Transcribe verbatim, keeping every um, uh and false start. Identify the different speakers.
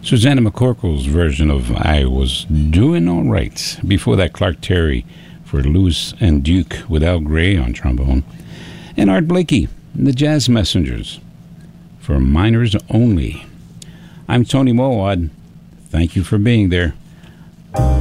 Speaker 1: Susanna McCorkle's version of I Was Doing All Right. Before that, Clark Terry for Lewis and Duke with Al Gray on trombone. And Art Blakey, the Jazz Messengers, for Minors Only. I'm Tony Mowad. Thank you for being there.